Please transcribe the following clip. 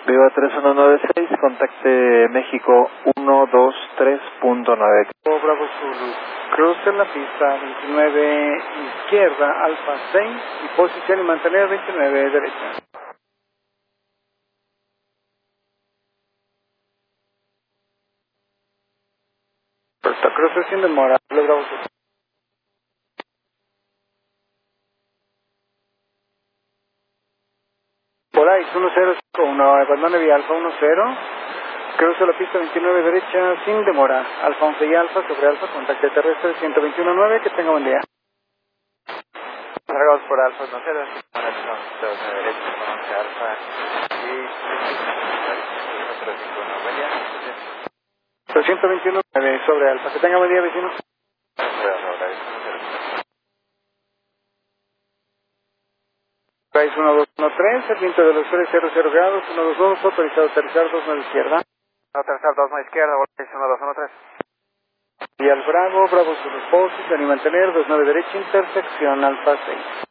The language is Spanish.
Viva 3196, contacte México 123.9. Bravo Zulu, cruce la pista 29 izquierda, Alfa 6 y posición y mantener 29 derecha. Puerto cruce sin demora, Bravo Zulu. Por ahí, 1051, abandone vía Alfa 10, cruce la pista 29 derecha sin demora, Alfa 11 y Alfa sobre Alfa, contacte terrestre 121.9, que tenga buen día. Cargados por Alfa 10, derecha con 11 Alfa y 121.9 sobre Alfa, que tenga buen día, vecino. Price 1213, el viento de los 0 grados, 122, autorizado aterrizar 29 izquierda. Aterrizar 29 izquierda, Voltage 1213. Y al Bravo, Bravo Zulu, posición y mantener 29 derecha, intersección Alfa 6.